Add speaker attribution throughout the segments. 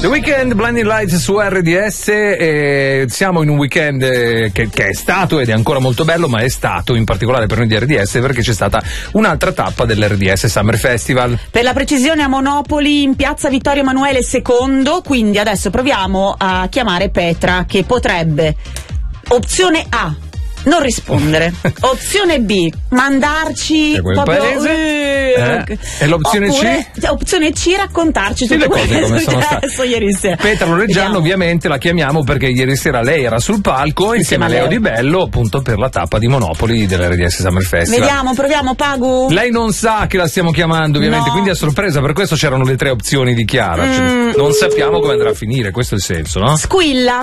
Speaker 1: The Weeknd, Blinding Lights su RDS. Siamo in un weekend che è stato ed è ancora molto bello, ma è stato in particolare per noi di RDS perché c'è stata un'altra tappa dell'RDS Summer Festival.
Speaker 2: Per la precisione a Monopoli in piazza Vittorio Emanuele II, quindi adesso proviamo a chiamare Petra che potrebbe, opzione A, non rispondere, opzione B, mandarci proprio
Speaker 1: e l'opzione
Speaker 2: oppure,
Speaker 1: C?
Speaker 2: Opzione C, raccontarci tutto quello che è successo ieri sera.
Speaker 1: Petra Loreggiano ovviamente la chiamiamo perché ieri sera lei era sul palco insieme a Leo Di Bello appunto per la tappa di Monopoli dell'RDS Summer Festival.
Speaker 2: Vediamo, proviamo, Pagu.
Speaker 1: Lei non sa che la stiamo chiamando ovviamente, quindi a sorpresa, per questo c'erano le 3 opzioni di Chiara. Non sappiamo come andrà a finire, questo è il senso, no?
Speaker 2: Squilla.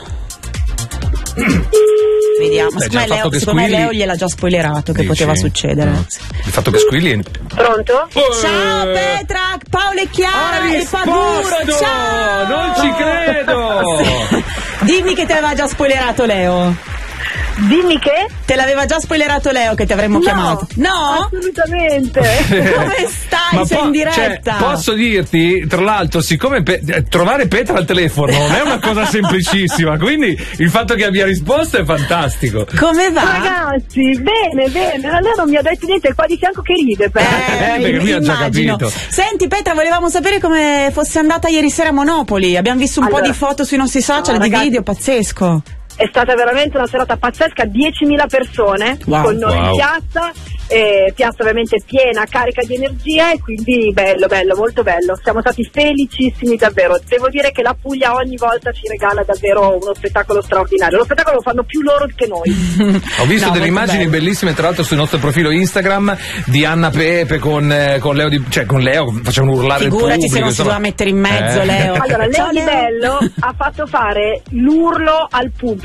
Speaker 2: Vediamo, secondo me Leo gliel'ha già spoilerato che poteva succedere.
Speaker 1: Il fatto che squilli.
Speaker 3: Pronto?
Speaker 2: Ciao Petra, Paolo e Chiara e Paguro. Ciao!
Speaker 1: Non ci credo!
Speaker 2: Sì. Dimmi che te l'aveva già spoilerato Leo.
Speaker 3: Dimmi che?
Speaker 2: Te l'aveva già spoilerato Leo che ti avremmo chiamato. No?
Speaker 3: Assolutamente.
Speaker 2: Come stai? Sei in diretta.
Speaker 1: Posso dirti, tra l'altro, siccome trovare Petra al telefono non è una cosa semplicissima, quindi il fatto che abbia risposto è fantastico.
Speaker 2: Come va?
Speaker 3: Ragazzi, bene. Lei non mi ha detto niente, è qua di fianco che ride.
Speaker 1: Perché lui ha già capito.
Speaker 2: Senti Petra, volevamo sapere come fosse andata ieri sera a Monopoli. Abbiamo visto un po' di foto sui nostri social, di video, pazzesco.
Speaker 3: È stata veramente una serata pazzesca, 10.000 persone con noi in piazza, piazza ovviamente piena, carica di energia e quindi bello, molto bello. Siamo stati felicissimi davvero. Devo dire che la Puglia ogni volta ci regala davvero uno spettacolo straordinario. Lo spettacolo lo fanno più loro che noi.
Speaker 1: Ho visto delle immagini bellissime tra l'altro sul nostro profilo Instagram di Anna Pepe con Leo con Leo facevano urlare il pubblico.
Speaker 2: Figurati se non si doveva mettere in mezzo Leo.
Speaker 3: Allora Leo Di Bello ha fatto fare l'urlo al pubblico.